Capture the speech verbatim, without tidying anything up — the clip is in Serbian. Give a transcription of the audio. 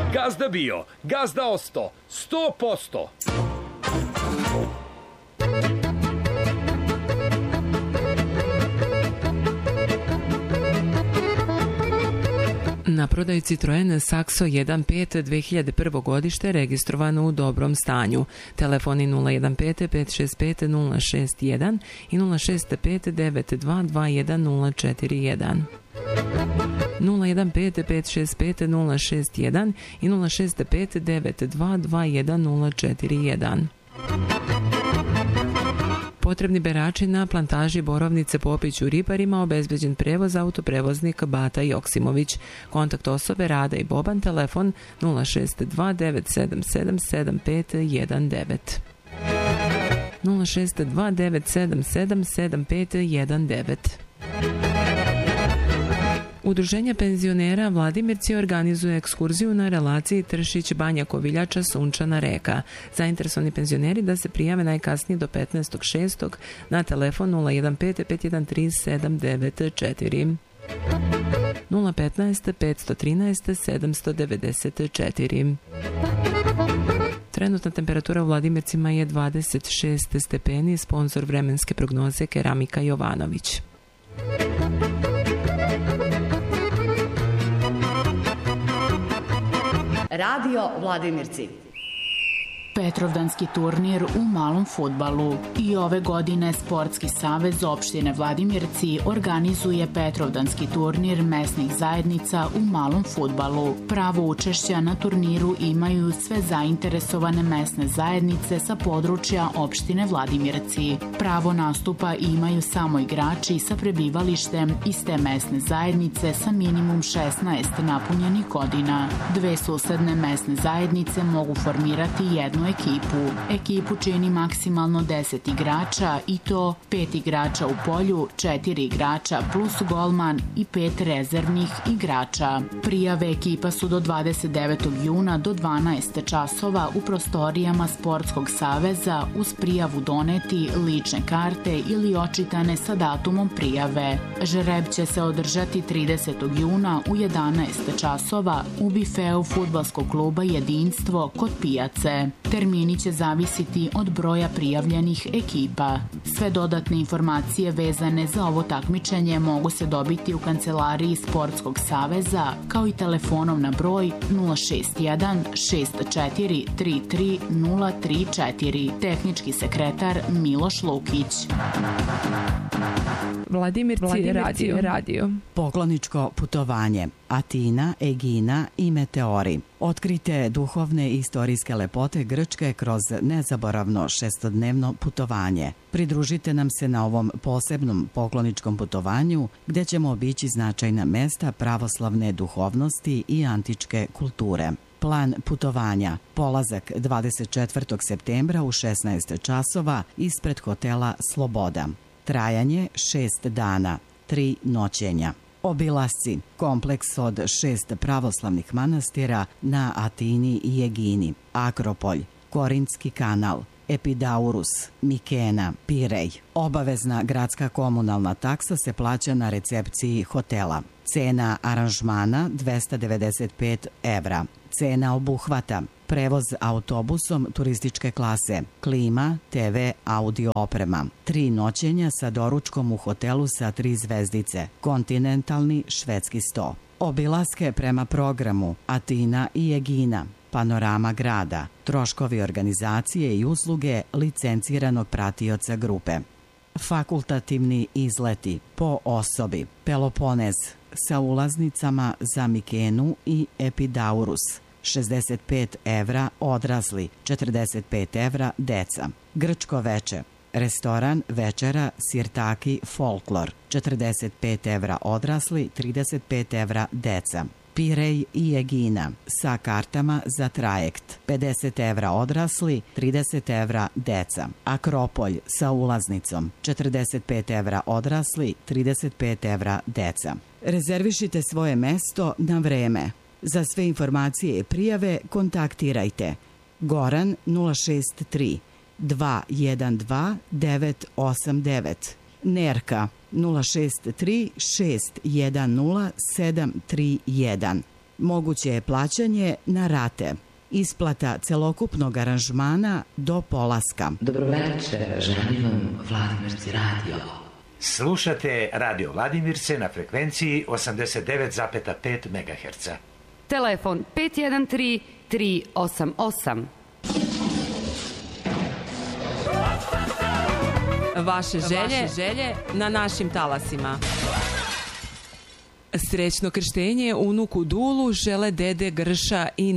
Gazda bio, gazda osto, sto posto. Na prodaju Citroen Saxo jedan pet dve hiljade prvo godište registrovano u dobrom stanju. Telefoni nula jedan pet pet šest pet nula šest jedan i nula šest pet devet dva dva jedan nula četiri jedan. nula jedan pet pet šest pet nula šest jedan i nula šest pet devet dva dva jedan nula četiri jedan. Potrebni berači na plantaži borovnice Popić u Ribarima, obezbeđen prevoz autoprevoznik Bata Joksimović. Kontakt osobe Rada i Boban, telefon nula šest dva devet sedam sedam sedam pet jedan devet. nula šest dva devet sedam sedam sedam pet jedan devet. Udruženje penzionera Vladimirci organizuje ekskurziju na relaciji Tršić-Banja Koviljača Sunčana reka. Zainteresovani penzioneri da se prijave najkasnije do petnaestog šestog na telefon nula jedan pet pet jedan tri sedam devet četiri. nula petnaest pet trinaest sedamsto devedeset četiri. Trenutna temperatura u Vladimircima je dvadeset šest stepeni, sponsor vremenske prognoze Keramika Jovanović. Radio Vladimirci. Petrovdanski turnir u malom fudbalu. I ove godine Sportski savez opštine Vladimirci organizuje Petrovdanski turnir mesnih zajednica u malom fudbalu. Pravo učešća na turniru imaju sve zainteresovane mesne zajednice sa područja opštine Vladimirci. Pravo nastupa imaju samo igrači sa prebivalištem iz te mesne zajednice sa minimum šesnaest napunjenih godina. Dve susedne mesne zajednice mogu formirati jednu ekipu. Ekipu čini maksimalno deset igrača i to pet igrača u polju, četiri igrača plus golman i pet rezervnih igrača. Prijave ekipa su do dvadeset devetog juna do dvanaest časova u prostorijama Sportskog saveza uz prijavu doneti lične karte ili očitane sa datumom prijave. Žreb će se održati tridesetog juna u jedanaest časova u bifeu fudbalskog kluba Jedinstvo kod pijace. Termini će zavisiti od broja prijavljenih ekipa. Sve dodatne informacije vezane za ovo takmičenje mogu se dobiti u kancelariji Sportskog saveza kao i telefonom na broj nula šest jedan šest četiri tri tri nula tri četiri. Tehnički sekretar Miloš Lukić. Vladimirci, Vladimirci radio. radio. Pokloničko putovanje. Atina, Egina i Meteori. Otkrite duhovne i istorijske lepote Grčke kroz nezaboravno šestodnevno putovanje. Pridružite nam se na ovom posebnom pokloničkom putovanju gdje ćemo obići značajna mesta pravoslavne duhovnosti i antičke kulture. Plan putovanja. Polazak dvadeset četvrtog septembra u šesnaest časova ispred hotela Sloboda. Trajanje šest dana, tri noćenja. Obilasci. Kompleks od šest pravoslavnih manastira na Atini i Egini. Akropolj, Korintski kanal, Epidaurus, Mikena, Pirej. Obavezna gradska komunalna taksa se plaća na recepciji hotela. Cena aranžmana dvesta devedeset pet evra. Cena obuhvata prevoz autobusom turističke klase, klima, te ve, audio oprema. Tri noćenja sa doručkom u hotelu sa tri zvezdice, kontinentalni švedski sto. Obilaske prema programu Atina i Egina, panorama grada, troškovi organizacije i usluge licenciranog pratioca grupe. Fakultativni izleti po osobi, Peloponez sa ulaznicama za Mikenu i Epidaurus, šezdeset pet evra odrasli, četrdeset pet evra deca. Grčko veče, restoran, večera, sirtaki, folklor, četrdeset pet evra odrasli, trideset pet evra deca. Pirej i Egina sa kartama za trajekt, pedeset evra odrasli, trideset evra deca. Akropolj sa ulaznicom, četrdeset pet evra odrasli, trideset pet evra deca. Rezervišite svoje mesto na vreme. Za sve informacije i prijave kontaktirajte Goran nula šest tri dva jedan dva devet osam devet, Nerka nula šest tri šest jedan nula sedam tri jedan, Moguće je plaćanje na rate. Isplata celokupnog aranžmana do polaska. Dobroveče, želim vam Vladimirci radio. Slušate Radio Vladimirce na frekvenciji osamdeset devet zarez pet megaherca. Telefon pet jedan tri tri osam osam. Vaše želje, Vaše želje na našim talasima. Srećno krštenje unuku Dulu žele dede Grša i